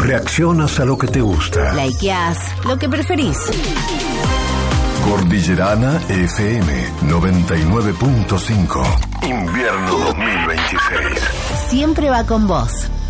Reaccionas a lo que te gusta. Likeás lo que preferís. Cordillerana FM 99.5. Invierno 2026. Siempre va con vos.